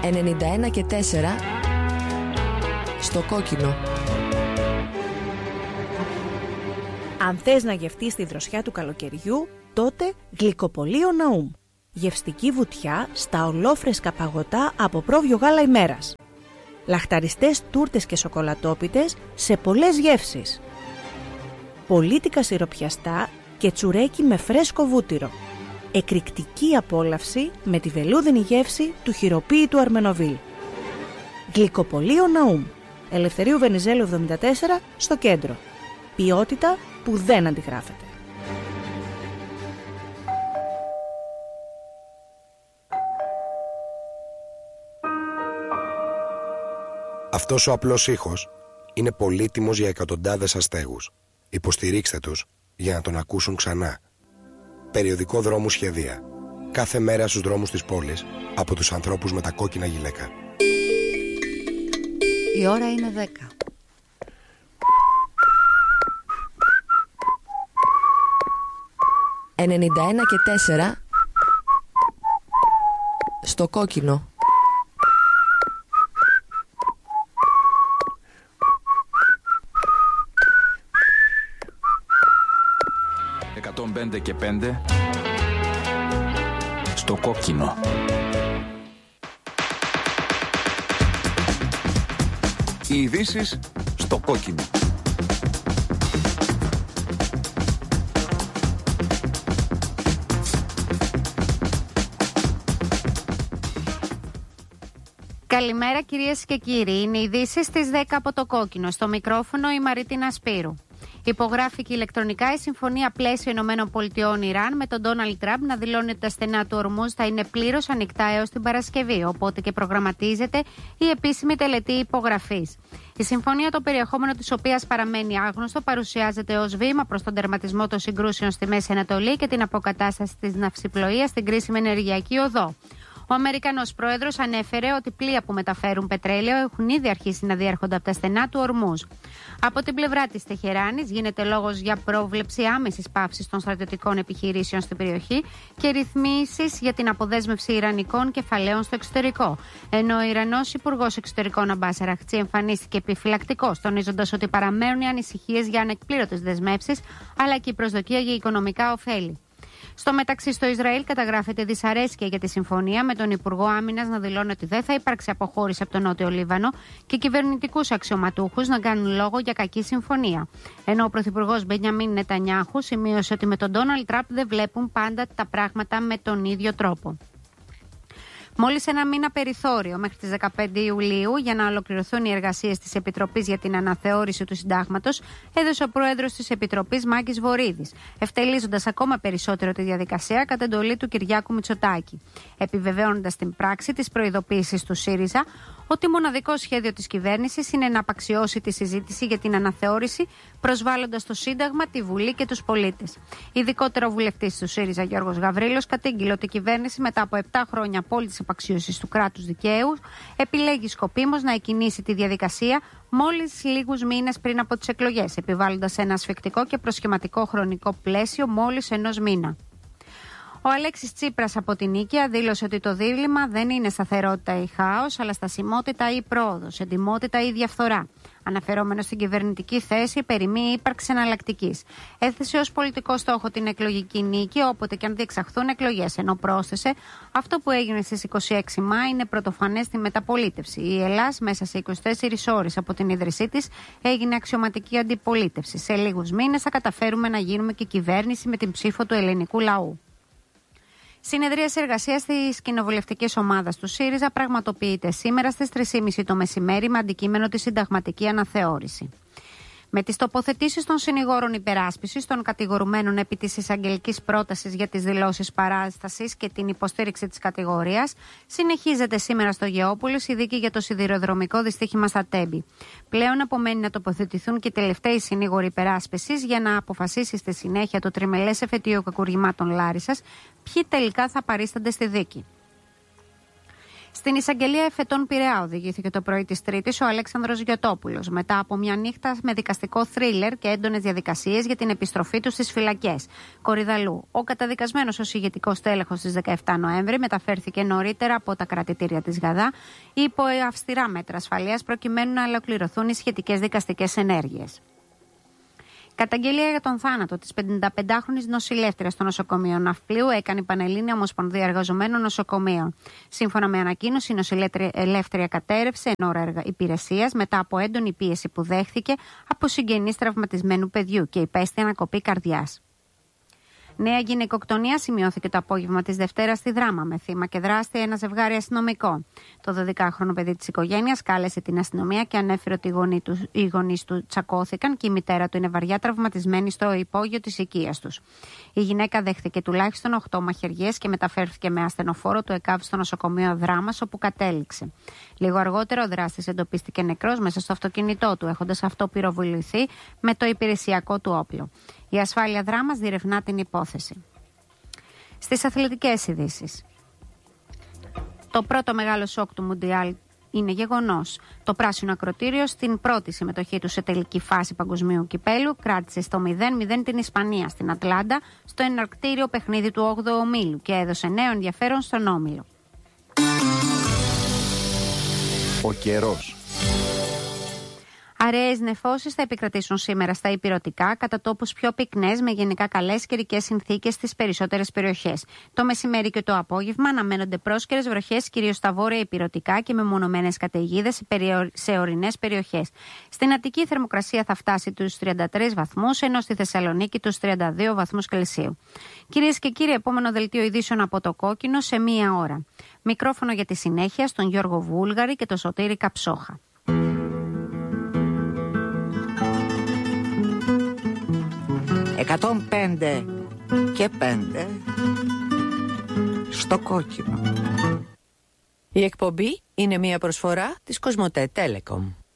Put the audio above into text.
91 και 4 στο κόκκινο. Αν θες να γευτείς τη δροσιά του καλοκαιριού, τότε Γλυκοπωλείο Ναούμ. Γευστική βουτιά στα ολόφρεσκα παγωτά από πρόβιο γάλα ημέρας. Λαχταριστές τούρτες και σοκολατόπιτες σε πολλές γεύσεις. Πολίτικα σιροπιαστά και τσουρέκι με φρέσκο βούτυρο. Εκρηκτική απόλαυση με τη βελούδινη γεύση του χειροποίητου Αρμενοβίλ. Γλυκοπωλείο Ναούμ. Ελευθερίου Βενιζέλου 74 στο κέντρο. Ποιότητα που δεν αντιγράφεται. Αυτός ο απλός ήχος είναι πολύτιμος για εκατοντάδες αστέγους. Υποστηρίξτε τους για να τον ακούσουν ξανά. Περιοδικό Δρόμου Σχεδία. Κάθε μέρα στους δρόμους της πόλης από τους ανθρώπους με τα κόκκινα γυλαίκα. Η ώρα είναι 10. «91 και 4 στο κόκκινο». «105 και 5 στο κόκκινο». Οι ειδήσεις στο κόκκινο. Καλημέρα κυρίες και κύριοι. Είναι οι ειδήσεις στις 10 από το κόκκινο. Στο μικρόφωνο η Μαρίτινα Σπύρου. Υπογράφηκε ηλεκτρονικά η Συμφωνία Πλαίσιο ΗΠΑ-Ιράν με τον Ντόναλντ Τραμπ να δηλώνει ότι τα στενά του Ορμούζ θα είναι πλήρως ανοιχτά έως την Παρασκευή, οπότε και προγραμματίζεται η επίσημη τελετή υπογραφής. Η συμφωνία, το περιεχόμενο της οποίας παραμένει άγνωστο, παρουσιάζεται ως βήμα προς τον τερματισμό των συγκρούσεων στη Μέση Ανατολή και την αποκατάσταση της ναυσιπλοείας στην κρίσιμη ενεργειακή οδό. Ο Αμερικανός πρόεδρος ανέφερε ότι πλοία που μεταφέρουν πετρέλαιο έχουν ήδη αρχίσει να διέρχονται από τα στενά του Ορμούζ. Από την πλευρά της Τεχεράνης γίνεται λόγος για πρόβλεψη άμεσης πάυσης των στρατιωτικών επιχειρήσεων στην περιοχή και ρυθμίσεις για την αποδέσμευση ιρανικών κεφαλαίων στο εξωτερικό. Ενώ ο Ιρανός Υπουργός Εξωτερικών Αμπάς Αραχτσί εμφανίστηκε επιφυλακτικός, τονίζοντας ότι παραμένουν οι ανησυχίες για ανεκπλήρωτες δεσμεύσεις αλλά και η προσδοκία για οικονομικά ωφέλη. Στο μεταξύ, στο Ισραήλ καταγράφεται δυσαρέσκεια για τη συμφωνία, με τον Υπουργό Άμυνας να δηλώνει ότι δεν θα υπάρξει αποχώρηση από τον Νότιο Λίβανο και κυβερνητικούς αξιωματούχους να κάνουν λόγο για κακή συμφωνία. Ενώ ο Πρωθυπουργός Μπενιαμίν Νετανιάχου σημείωσε ότι με τον Ντόναλντ Τραμπ δεν βλέπουν πάντα τα πράγματα με τον ίδιο τρόπο. Μόλις ένα μήνα περιθώριο μέχρι τις 15 Ιουλίου για να ολοκληρωθούν οι εργασίες της Επιτροπής για την αναθεώρηση του Συντάγματος, έδωσε ο Πρόεδρος της Επιτροπής Μάκης Βορίδης, ευτελίζοντας ακόμα περισσότερο τη διαδικασία κατά εντολή του Κυριάκου Μητσοτάκη, επιβεβαιώνοντας την πράξη της προειδοποίησης του ΣΥΡΙΖΑ ότι μοναδικό σχέδιο της κυβέρνησης είναι να απαξιώσει τη συζήτηση για την αναθεώρηση, προσβάλλοντας το Σύνταγμα, τη Βουλή και τους πολίτες. Ειδικότερα ο βουλευτής του ΣΥΡΙΖΑ Γιώργος Γαβρίλος κατήγγειλε ότι η κυβέρνηση μετά από 7 χρόνια απόλυτης απαξίωσης του κράτους δικαίου επιλέγει σκοπίμως να εκκινήσει τη διαδικασία μόλις λίγους μήνες πριν από τις εκλογές, επιβάλλοντας ένα ασφικτικό και προσχηματικό χρονικό πλαίσιο μόλις 1 μήνα. Ο Αλέξης Τσίπρας από την Νίκαια δήλωσε ότι το δίλημμα δεν είναι σταθερότητα ή χάος, αλλά στασιμότητα ή πρόοδος, εντιμότητα ή διαφθορά. Αναφερόμενο στην κυβερνητική θέση περί μη ύπαρξη εναλλακτικής. Έθεσε ως πολιτικό στόχο την εκλογική νίκη, όποτε και αν διεξαχθούν εκλογές. Ενώ πρόσθεσε, αυτό που έγινε στις 26 Μάη είναι πρωτοφανές στη μεταπολίτευση. Η Ελλάς, μέσα σε 24 ώρες από την ίδρυσή της, έγινε αξιωματική αντιπολίτευση. Σε λίγους μήνες θα καταφέρουμε να γίνουμε και κυβέρνηση με την ψήφο του ελληνικού λαού. Συνεδρίαση εργασίας της κοινοβουλευτικής ομάδας του ΣΥΡΙΖΑ πραγματοποιείται σήμερα στις 3:30 το μεσημέρι με αντικείμενο τη συνταγματική αναθεώρηση. Με τις τοποθετήσεις των συνηγόρων υπεράσπισης των κατηγορουμένων επί της εισαγγελικής πρότασης για τις δηλώσεις παράστασης και την υποστήριξη της κατηγορίας, συνεχίζεται σήμερα στο Γεώπολης η δίκη για το σιδηροδρομικό δυστύχημα στα Τέμπη. Πλέον απομένει να τοποθετηθούν και οι τελευταίοι συνήγοροι υπεράσπισης για να αποφασίσει στη συνέχεια το τριμελές εφετείο κακουργημάτων Λάρισσας ποιοι τελικά θα παρίστανται στη δίκη. Στην εισαγγελία εφετών Πειραιά οδηγήθηκε το πρωί της Τρίτης ο Αλέξανδρος Γιωτόπουλος μετά από μια νύχτα με δικαστικό θρίλερ και έντονες διαδικασίες για την επιστροφή του στις φυλακές Κορυδαλλού. Ο καταδικασμένος ως ηγετικός τέλεχος στις 17 Νοέμβρη μεταφέρθηκε νωρίτερα από τα κρατητήρια της Γαδά υπό αυστηρά μέτρα ασφαλείας προκειμένου να ολοκληρωθούν οι σχετικές δικαστικές ενέργειες. Καταγγελία για τον θάνατο της 55χρονης νοσηλεύτριας στο νοσοκομείο Ναυπλίου έκανε η Πανελλήνια Ομοσπονδία Εργαζομένων Νοσοκομείων. Σύμφωνα με ανακοίνωση, η νοσηλεύτρια κατέρευσε εν ώρα υπηρεσίας μετά από έντονη πίεση που δέχθηκε από συγγενείς τραυματισμένου παιδιού και υπέστη ανακοπή καρδιάς. Νέα γυναικοκτονία σημειώθηκε το απόγευμα της Δευτέρας στη Δράμα, με θύμα και δράστη ένα ζευγάρι αστυνομικό. Το 12χρονο παιδί της οικογένειας κάλεσε την αστυνομία και ανέφερε ότι οι γονείς του τσακώθηκαν και η μητέρα του είναι βαριά τραυματισμένη στο υπόγειο της οικίας τους. Η γυναίκα δέχθηκε τουλάχιστον 8 μαχαιριές και μεταφέρθηκε με ασθενοφόρο του ΕΚΑΒ στο νοσοκομείο Δράμας, όπου κατέληξε. Λίγο αργότερα, ο δράστης εντοπίστηκε νεκρός μέσα στο αυτοκίνητό του, έχοντας αυτό πυροβοληθεί με το υπηρεσιακό του όπλο. Η ασφάλεια Δράμας διερευνά την υπόθεση. Στις αθλητικές ειδήσεις. Το πρώτο μεγάλο σοκ του Μουντιάλ είναι γεγονός. Το πράσινο ακροτήριο στην πρώτη συμμετοχή του σε τελική φάση παγκοσμίου κυπέλου κράτησε στο 0-0 την Ισπανία στην Ατλάντα στο εναρκτήριο παιχνίδι του 8ου ομίλου και έδωσε νέο ενδιαφέρον στον όμιλο. Ο καιρός. Αραιές νεφώσεις θα επικρατήσουν σήμερα στα ηπειρωτικά, κατά τόπους πιο πυκνές, με γενικά καλές καιρικές συνθήκες στις περισσότερες περιοχές. Το μεσημέρι και το απόγευμα αναμένονται πρόσκαιρες βροχές, κυρίως στα βόρεια ηπειρωτικά και μεμονωμένες καταιγίδες σε ορεινές περιοχές. Στην Αττική η θερμοκρασία θα φτάσει τους 33 βαθμούς, ενώ στη Θεσσαλονίκη τους 32 βαθμούς Κελσίου. Κυρίες και κύριοι, επόμενο δελτίο ειδήσεων από το Κόκκινο σε 1 ώρα. Μικρόφωνο για τη συνέχεια στον Γιώργο Βούλγαρη και το Σωτήρη Καψόχα. 105 και 5 στο Κόκκινο. Η εκπομπή είναι μια προσφορά της Κοσμοτέ Telecom.